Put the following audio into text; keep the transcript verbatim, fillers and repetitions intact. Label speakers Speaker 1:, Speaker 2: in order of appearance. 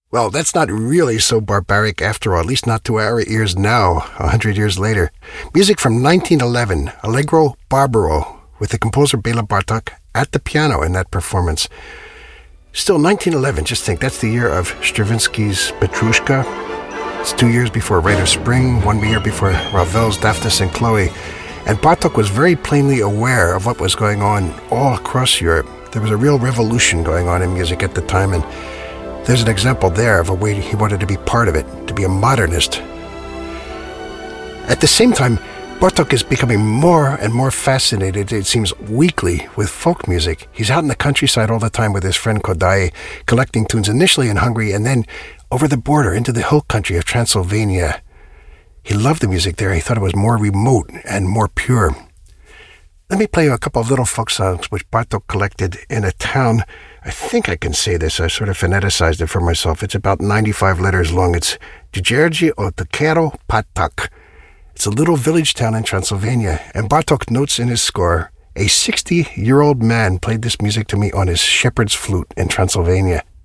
Speaker 1: Well, that's not really so barbaric after all, at least not to our ears now, a hundred years later. Music from nineteen eleven, Allegro Barbaro, with the composer Bela Bartok at the piano in that performance. Still, nineteen eleven, just think, that's the year of Stravinsky's Petrushka. It's two years before Rite of Spring, one year before Ravel's Daphnis and Chloe. And Bartok was very plainly aware of what was going on all across Europe. There was a real revolution going on in music at the time, and there's an example there of a way he wanted to be part of it, to be a modernist. At the same time, Bartok is becoming more and more fascinated, it seems weekly, with folk music. He's out in the countryside all the time with his friend Kodaly, collecting tunes initially in Hungary and then over the border into the hill country of Transylvania. He loved the music there. He thought it was more remote and more pure. Let me play you a couple of little folk songs which Bartok collected in a town. I think I can say this. I sort of phoneticized it for myself. It's about ninety-five letters long. It's Dzierży Otokero Patak. It's a little village town in Transylvania. And Bartok notes in his score, a sixty-year-old man played this music to me on his shepherd's flute in Transylvania.